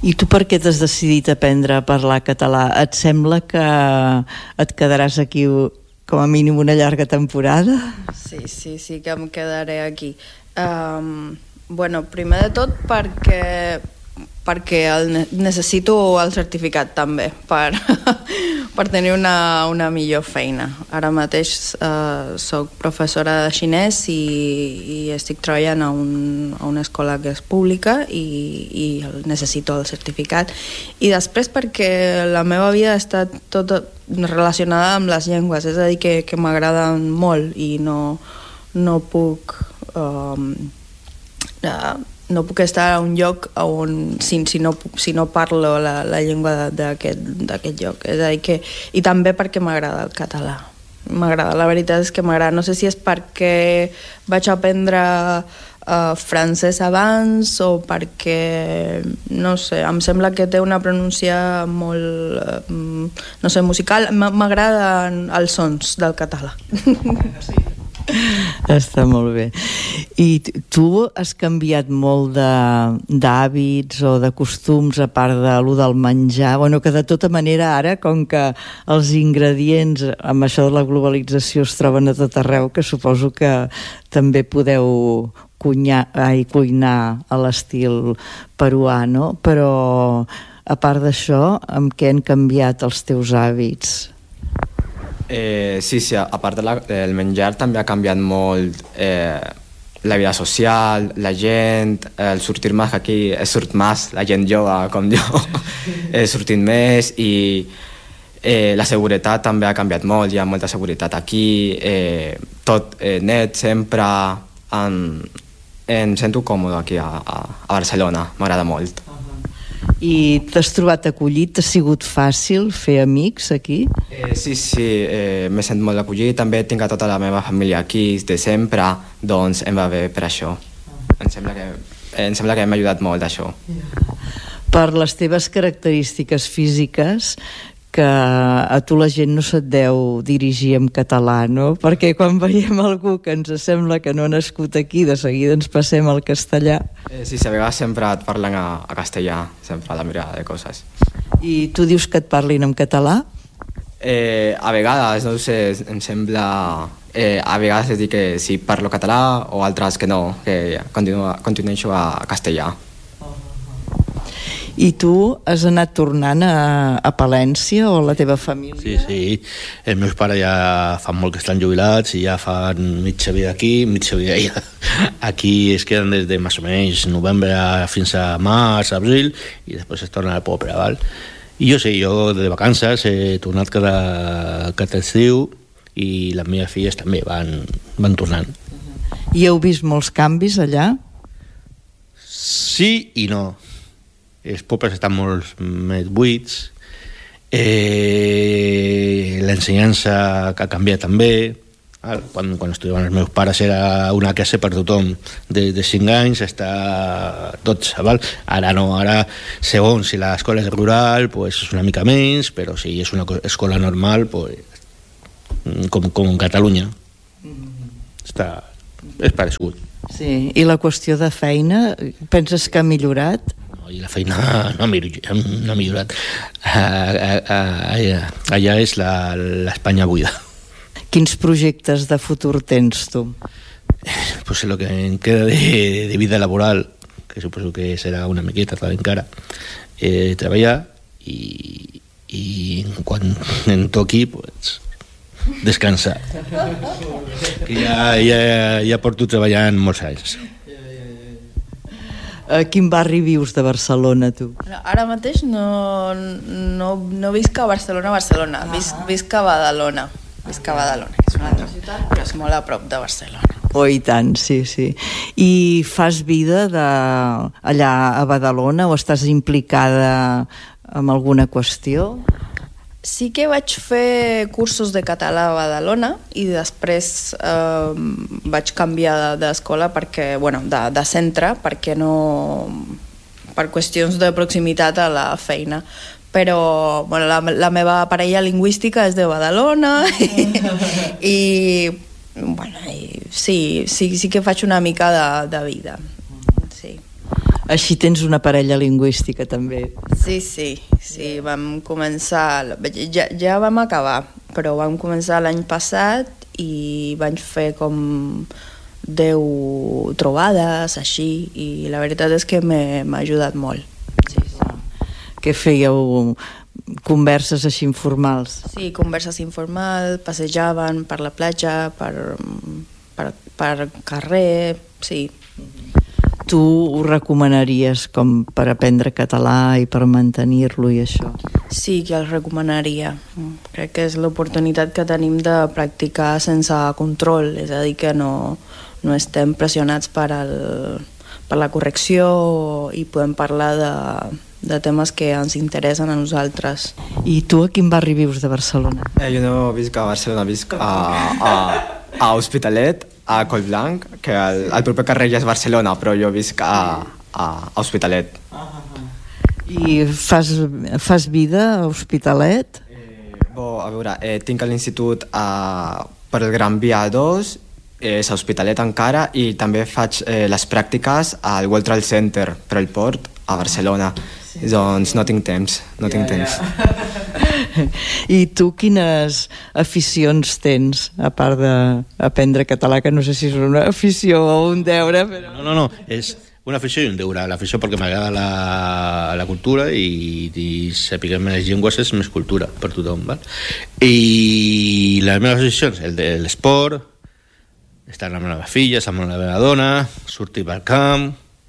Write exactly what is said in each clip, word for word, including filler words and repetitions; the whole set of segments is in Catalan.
I tu per què t'has decidit aprendre a parlar català? Et sembla que et quedaràs aquí com a mínim una llarga temporada? Sí, sí, sí que em quedaré aquí. Um, bueno, primer de tot perquè perquè el, necessito el certificat també per, per tenir una, una millor feina. Ara mateix uh, soc professora de xinès i, i estic treballant a, un, a una escola que és pública i, i necessito el certificat. I després perquè la meva vida ha estat tota relacionada amb les llengües, és a dir, que, que m'agraden molt i no, no puc... Um, uh, no puc estar a un lloc on, si, si, no, si no parlo la, la llengua d'aquest lloc. És a dir que, i també perquè m'agrada el català. M'agrada, la veritat és que m'agrada. No sé si és perquè vaig aprendre uh, francès abans o perquè, no sé, em sembla que té una pronúncia molt, uh, no sé, musical. M'agraden els sons del català. Sí. Està molt bé. I tu has canviat molt d'hàbits o de costums, a part de lo del menjar? Bueno, que de tota manera ara, com que els ingredients amb això de la globalització es troben a tot arreu, que suposo que també podeu cuinar, ai, cuinar a l'estil peruà, no? Però a part d'això, amb què han canviat els teus hàbits? Eh, sí, sí, a part de la, del menjar també ha canviat molt eh, la vida social, la gent, el sortir més, que aquí es surt més, la gent jove com jo, he sortit més i eh, la seguretat també ha canviat molt, hi ha molta seguretat aquí, eh, tot eh, net, sempre, en, em sento còmode aquí a, a, a Barcelona, m'agrada molt. I t'has trobat acollit? T'ha sigut fàcil fer amics aquí? Eh, sí, sí, eh, me sento molt acollit. També tinc a tota la meva família aquí de sempre, doncs em va bé per això. Uh-huh. Em sembla que, em sembla que m'ha ajudat molt això. Yeah. Per les teves característiques físiques, que a tu la gent no se't deu dirigir en català, no? Perquè quan veiem algú que ens sembla que no ha nascut aquí, de seguida ens passem al castellà. Eh, sí, a vegades sempre et parlen a, a castellà, sempre a la mirada de coses. I tu dius que et parlin en català? Eh, a vegades, no sé, em sembla... Eh, a vegades dic que sí parlo català o altres que no, que continuo a castellà. I tu has anat tornant a, a Palència o la teva família? Sí, sí. Els meus pares ja fa molt que estan jubilats i ja fan mitja vida aquí, mitja vida allà. Aquí es queden des de més o menys novembre fins a març, abril, i després es tornen al poble, val? I jo sí, jo de vacances he tornat cada, cada estiu i les meves filles també van, van tornant. I heu vist molts canvis allà? Sí i no. Els pobles estan molt més buits, eh, l'ensenyança que ha canviat també. Quan, quan estudiaven els meus pares era una classe per tothom de, de cinc anys, està dotze, val? Ara no, ara segons si l'escola és rural pues és una mica menys, però si és una escola normal pues, com, com en Catalunya està, és paregut. Sí. I la qüestió de feina, penses que ha millorat? I la feina no ha millorat, no ha millorat. Allà és l'Espanya buida. Quins projectes de futur tens tu? Pues lo que em queda de, de vida laboral, que suposo que serà una miqueta també encara, eh, treballar i, i quan em toqui pues, descansar. Que ja, ja, ja porto treballant molts anys. A quin barri vius de Barcelona, tu? Ara mateix no, no, no visc a Barcelona, Barcelona. Ah. Visc, visc a Badalona. Visc a Badalona, que és una altra ciutat, però és molt a prop de Barcelona. Oh, i tant, sí, sí. I fas vida de, allà a Badalona o estàs implicada en alguna qüestió? Sí que vaig fer cursos de català a Badalona i després eh, vaig canviar d'escola perquè, bueno, de, de centre, perquè no... per qüestions de proximitat a la feina. Però bueno, la, la meva parella lingüística és de Badalona i, i, bueno, i sí, sí, sí que faig una mica de, de vida. Sí. Així tens una parella lingüística també. Sí, sí, sí, vam començar, ja, ja vam acabar, però vam començar l'any passat i vaig fer com deu trobades, així, i la veritat és que m'ha ajudat molt. Sí, sí. Què fèieu? Converses així informals? Sí, converses informals, passejaven per la platja, per, per, per carrer, sí. Tu ho recomanaries com per aprendre català i per mantenir-lo i això? Sí, que el recomanaria. Crec que és l'oportunitat que tenim de practicar sense control, és a dir, que no, no estem pressionats per, el, per la correcció i podem parlar de, de temes que ens interessen a nosaltres. I tu a quin barri vius de Barcelona? Eh, jo no visc a Barcelona, visc a, a, a Hospitalet, a Collblanc, que el, el proper carrer ja és Barcelona, però jo visc a, a, a Hospitalet. I fas, fas vida a Hospitalet? Eh, bo, a veure, eh, tinc l'institut per el Gran Via dos, és a Hospitalet encara, i també faig eh, les pràctiques al World Trade Center per el port a Barcelona. Sí. Doncs no tinc temps, no ja, tinc temps. Ja. I tu quines aficions tens, a part d'aprendre català, que no sé si és una afició o un deure, però... No, no, no, és una afició i un deure. L'afició perquè m'agrada la, la cultura i, i saber més llengües és més cultura per tothom, val? I les meves aficions, el de l'esport, estar amb la meva filla, estar amb la meva dona, sortir pel camp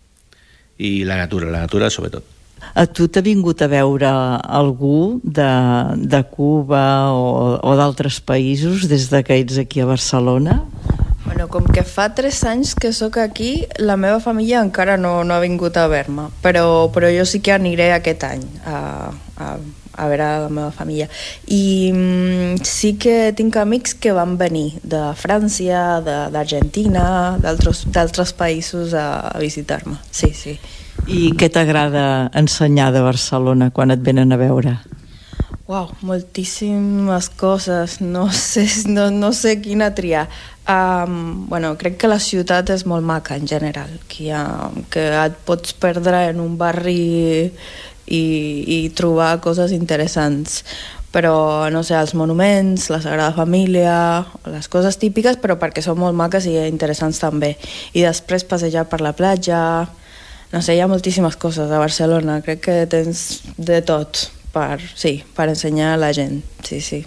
i la natura, la natura sobretot. A tu t'ha vingut a veure algú de, de Cuba o, o d'altres països des de que ets aquí a Barcelona? Bueno, com que fa tres anys que sóc aquí, la meva família encara no, no ha vingut a veure-me, però, però jo sí que aniré aquest any a, a, a veure la meva família. I mm, sí que tinc amics que van venir de França, d'Argentina, d'altres països a, a visitar-me. Sí, sí. I què t'agrada ensenyar de Barcelona quan et venen a veure? Uau, moltíssimes coses, no sé, no, no sé quina triar. Um, bueno, crec que la ciutat és molt maca en general, que, ha, que et pots perdre en un barri i, i trobar coses interessants. Però, no sé, els monuments, la Sagrada Família, les coses típiques, però perquè són molt maques i interessants també. I després passejar per la platja, no sé, hi ha moltíssimes coses a Barcelona, crec que tens de tot per, sí, per ensenyar a la gent, sí, sí.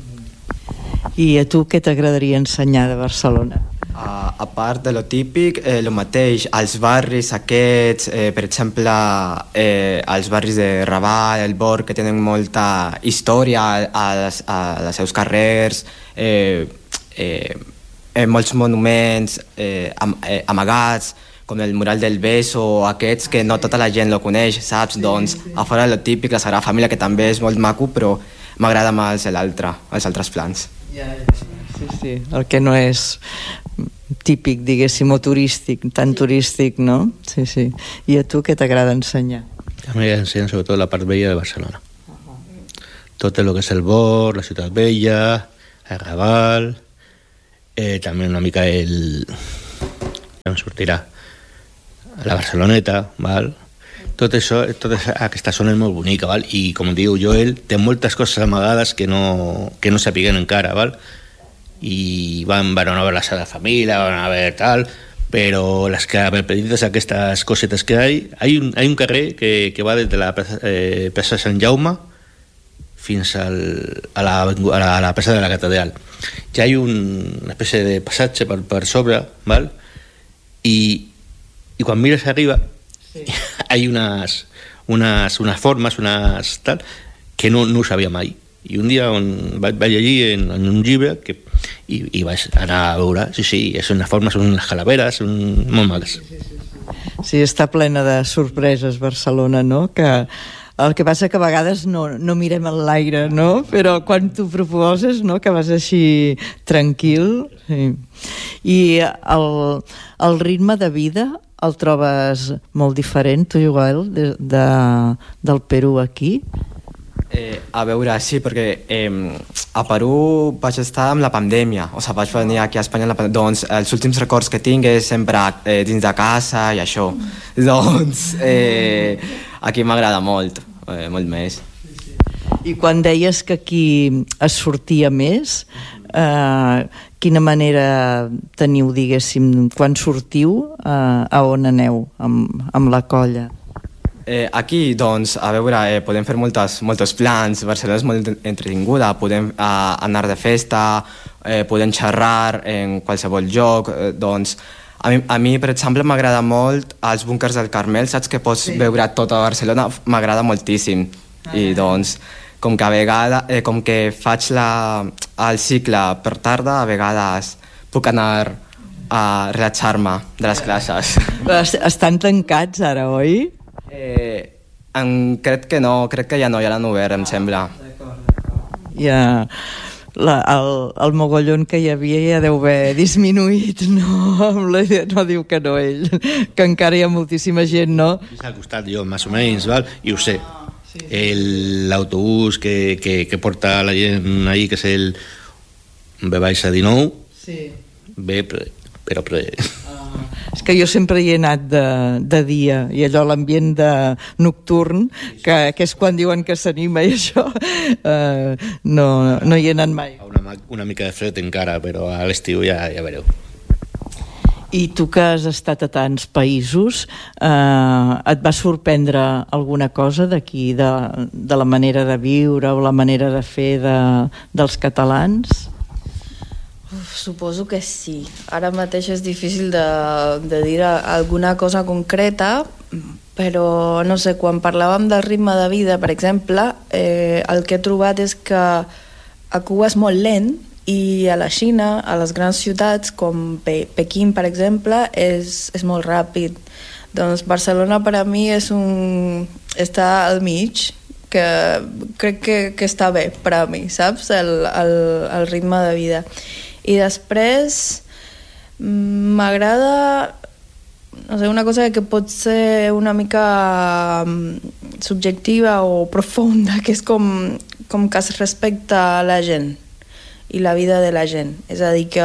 I a tu què t'agradaria ensenyar de Barcelona? Uh, a part de lo típic, eh, lo mateix, als barris aquests, eh, per exemple, eh, als barris de Raval, el Born, que tenen molta història a, les, a les seus carrers, eh, eh, eh, molts monuments eh, am, eh, amagats, com el mural del Beso, aquests que no tota la gent lo coneix, saps? Doncs a fora de lo típic, la Sagrada Família, que també és molt maco, però m'agrada més l'altre, els altres plans. Ja, ja, sí, sí, el que no és típic, diguéssim, o turístic, tan turístic, no? Sí, sí. I a tu què t'agrada ensenyar? A mi m'ensenya sobretot la part vella de Barcelona. Uh-huh. Tot el que és el Born, la Ciutat Vella, el Raval, eh, també una mica el... em sortirà la Barceloneta, val? Tot això, tota aquesta zona és molt bonica, val? I com diu Joel, té moltes coses amagades que no, que no sapiguen encara, val? I van, van a veure la Sagrada Família, van a veure tal, però les que petites aquestes cosetes que hay, hay un, hay un carrer que, que va des de la plaça, eh, plaça Sant Jaume fins al, a, la, a, la, a la plaça de la Catedral. Ja hi ha un, una espècie de passatge per, per sobre, val? I y cuando miras arriba sí. hay unas, unas, unas formas, unas tal, que no, no ho sabia mai. I un dia on vaig, vaig allí en, en un llibre que, i, i vaig anar a veure, sí, sí, són unes formes, són unes calaveres, són molt maques. Sí, sí, sí. Sí, està plena de sorpreses Barcelona, no? Que el que passa que a vegades no, no mirem en l'aire, no? Però quan t'ho proposes, no? Que vas així tranquil. Sí. I el, el ritme de vida el trobes molt diferent, tu, Joel, de, de, del Perú aquí? Eh, a veure, sí, perquè eh, a Perú vaig estar amb la pandèmia, o sigui, vaig venir aquí a Espanya amb la pandèmia, doncs els últims records que tinc és sempre eh, dins de casa i això. Doncs eh, aquí m'agrada molt, eh, molt més. I quan deies que aquí es sortia més, eh, quina manera teniu, diguéssim, quan sortiu, eh, a on aneu amb, amb la colla? Eh, aquí, doncs, a veure, eh, podem fer moltes, molts plans. Barcelona és molt entretinguda, podem eh, anar de festa, eh, podem xerrar en qualsevol lloc. Eh, doncs, a mi, a mi, per exemple, m'agrada molt els búnkers del Carmel, saps que pots sí. veure tota Barcelona, m'agrada moltíssim. Ah. I doncs, com que a vegades, eh, com que faig la, el cicle per tarda, a vegades puc anar a relaxar-me de les classes. Estan tancats ara, oi? Eh, en, crec que no, crec que ja no, ja l'han obert, em sembla. Ja, la, el, el mogollon que hi havia ja deu haver disminuït, no? La, no diu que no ell, que encara hi ha moltíssima gent, no? Al costat jo, més o menys, val? I ho sé. L'autobús que, que, que porta la gent ahí, que és el B baixa dinou, sí. Bé, però... però és que jo sempre hi he anat de, de dia, i allò l'ambient de nocturn, que, que és quan diuen que s'anima i això, eh, no, no hi he anat mai. Una, una mica de fred encara, però a l'estiu ja, ja vereu. I tu que has estat a tants països, eh, et va sorprendre alguna cosa d'aquí, de, de la manera de viure o la manera de fer de, dels catalans? Uf, suposo que sí. Ara mateix és difícil de, de dir alguna cosa concreta, però no sé, quan parlàvem del ritme de vida, per exemple, eh, el que he trobat és que a Cuba és molt lent i a la Xina, a les grans ciutats com Pe Pequín, per exemple, és, és molt ràpid. Doncs Barcelona per a mi és un... està al mig, que crec que, que està bé per a mi, saps? El, el, el ritme de vida. I després m'agrada, no sé, una cosa que pot ser una mica subjectiva o profunda, que és com, com que es respecta la gent i la vida de la gent. És a dir, que,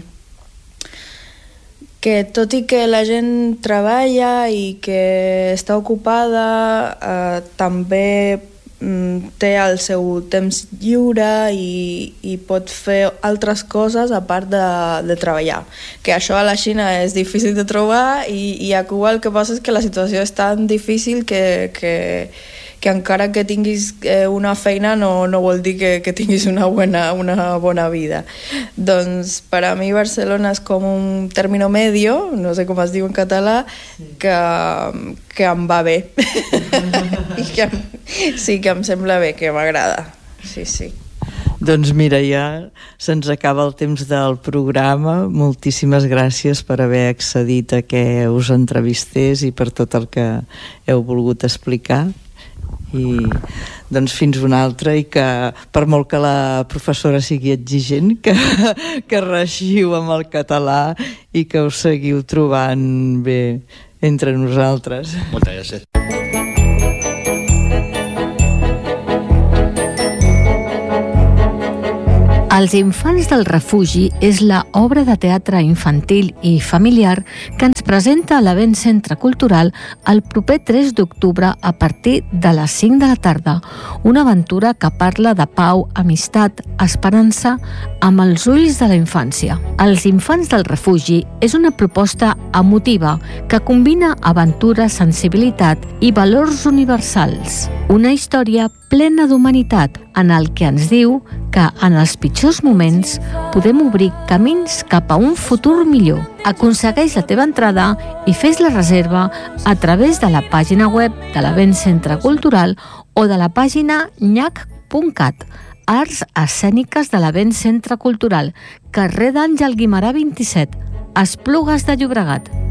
que tot i que la gent treballa i que està ocupada, eh, també té el seu temps lliure i, i pot fer altres coses a part de, de treballar. Que això a la Xina és difícil de trobar i, i a Cuba el que passa és que la situació és tan difícil que, que, que encara que tinguis eh, una feina no, no vol dir que, que tinguis una bona, una bona vida. Doncs per a mi Barcelona és com un término medio, no sé com es diu en català, que, que em va bé. I que sí, que em sembla bé, que m'agrada. Sí, sí. Doncs mira, ja se'ns acaba el temps del programa. Moltíssimes gràcies per haver accedit a que us entrevistés i per tot el que heu volgut explicar. I doncs fins una altra, i que per molt que la professora sigui exigent, que, que reixiu amb el català i que us seguiu trobant bé entre nosaltres. Moltes gràcies. Els infants del refugi és la obra de teatre infantil i familiar que ens presenta l'Avent Centre Cultural el proper tres d'octubre a partir de les cinc de la tarda. Una aventura que parla de pau, amistat, esperança amb els ulls de la infància. Els infants del refugi és una proposta emotiva que combina aventura, sensibilitat i valors universals. Una història plena d'humanitat en el que ens diu que en els pitjors moments podem obrir camins cap a un futur millor. Aconsegueix la teva entrada i fes la reserva a través de la pàgina web de l'Avent Centre Cultural o de la pàgina nyac punt cat. Arts escèniques de l'Avent Centre Cultural, carrer d'Àngel Guimerà vint-i-set, Esplugues de Llobregat.